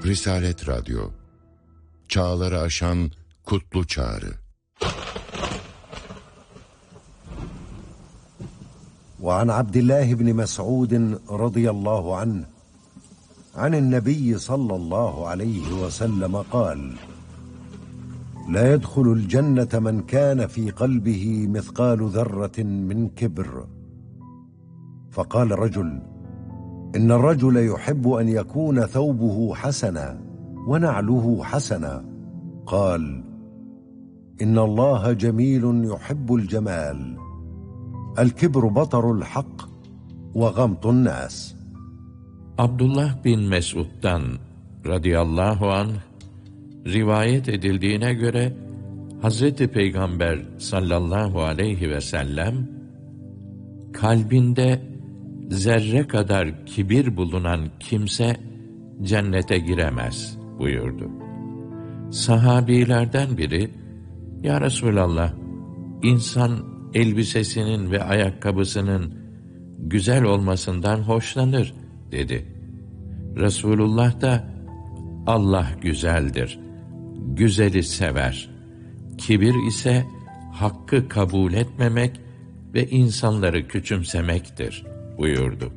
Risalet Radyo, çağları aşan kutlu çağrı. وعن عبد الله بن مسعود رضي الله عنه عن النبي صلى الله عليه وسلم قال: لا يدخل الجنة من كان في قلبه مثقال ذرة من كبر. فقال رجل: إن الرجل يحب أن يكون ثوبه حسنا ونعله حسنا. قال: إن الله جميل يحب الجمال. الكبر بطر الحق وغمط الناس. Abdullah bin Mesud'dan radıyallahu anh rivayet edildiğine göre Hazreti Peygamber sallallahu aleyhi ve sellem kalbinde zerre kadar kibir bulunan kimse cennete giremez buyurdu. Sahabilerden biri, ya Resulallah, insan elbisesinin ve ayakkabısının güzel olmasından hoşlanır dedi. Resulullah da Allah güzeldir, güzeli sever. Kibir ise hakkı kabul etmemek ve insanları küçümsemektir buyurdu.